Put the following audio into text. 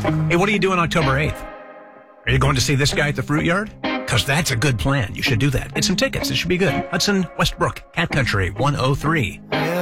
Hey, what are you doing October 8th? Are you going to see this guy at the Fruit Yard? Because that's a good plan. You should do that. Get some tickets. It should be good. Hudson Westbrook, Cat Country 103.